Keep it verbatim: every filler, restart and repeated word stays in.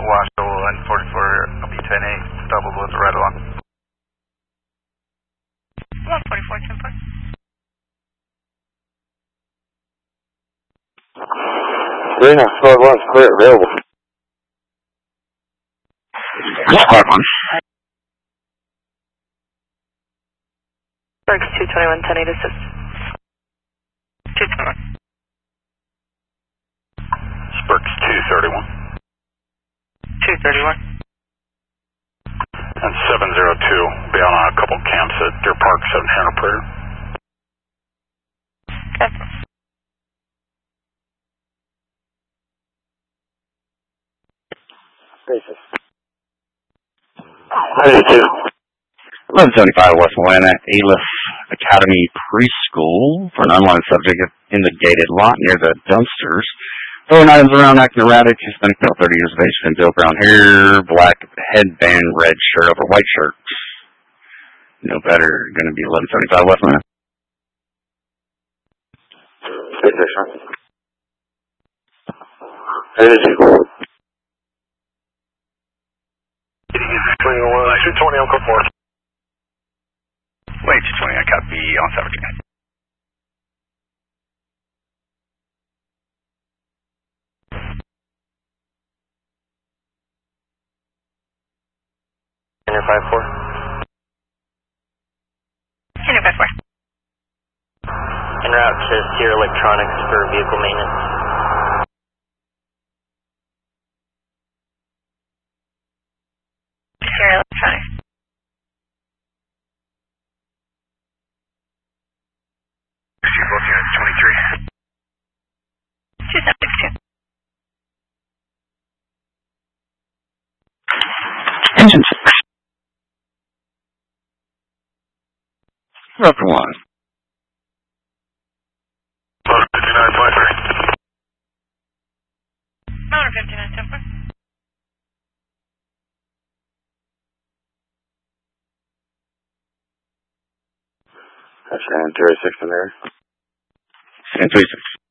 Washoe and forty-four B ten A, double with the red one. one forty-four, ten four. Arena, squad one, clear, available. Squad one. Sparks two twenty-one, ten eight assist. two twenty-one. Sparks two thirty-one. two thirty-one. And seven zero two, be on a couple camps at Deer Park, seven hundred operator. Okay. Basis. ninety-two. eleven seventy-five West Atlanta, Alice Academy Preschool for an unwanted subject in the gated lot near the dumpsters. Throwing items around, acting erratic, Hispanic male, thirty years of age, thin, brown hair, black headband, red shirt over white shirt. No better, going to be eleven seventy-five West Atlanta. two twenty on code four. Wait, two twenty, I copy on seventeen. Inner five four. Inner five four. En route to Sierra Electronics for vehicle maintenance. Sierra Electronics. Both units twenty-three. two seven six two. Engine six. Roger one. fifty-nine point three. Mountain fifty-nine, ten four. That's San Terry six in there. San three six.